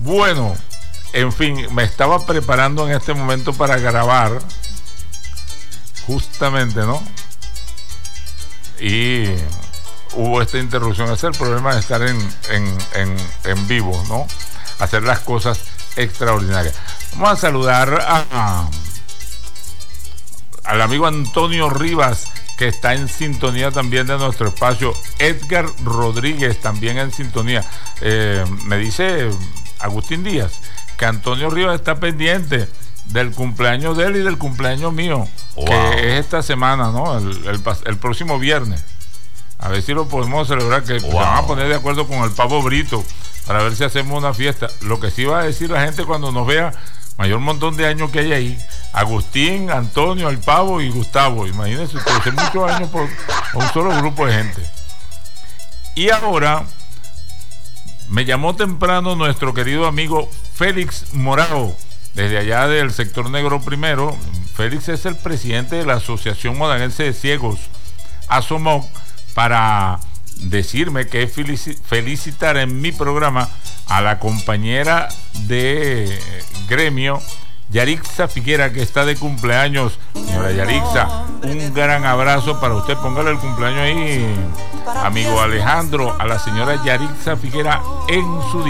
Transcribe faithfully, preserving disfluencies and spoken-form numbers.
Bueno, en fin, me estaba preparando en este momento para grabar, justamente, ¿no? Y hubo esta interrupción. Ese es el problema de estar en, en, en, en vivo, ¿no? Hacer las cosas extraordinarias. Vamos a saludar a, a, al amigo Antonio Rivas, que está en sintonía también de nuestro espacio. Edgar Rodríguez también en sintonía. Eh, me dice Agustín Díaz que Antonio Rivas está pendiente del cumpleaños de él y del cumpleaños mío, wow, que es esta semana, ¿no? El, el, el próximo viernes. A ver si lo podemos celebrar, que wow, se van a poner de acuerdo con el Pavo Brito para ver si hacemos una fiesta. Lo que sí va a decir la gente cuando nos vea, mayor montón de años que hay ahí: Agustín, Antonio, el Pavo y Gustavo. Imagínense ustedes, hace muchos años por un solo grupo de gente. Y ahora me llamó temprano nuestro querido amigo Félix Morao, desde allá del sector negro primero. Félix es el presidente de la Asociación Monaguense de Ciegos, ASOMOC, para decirme que es felicitar en mi programa a la compañera de gremio, Yarixa Figuera, que está de cumpleaños. Señora Yarixa, un gran abrazo para usted. Póngale el cumpleaños ahí, amigo Alejandro, a la señora Yarixa Figuera en su día.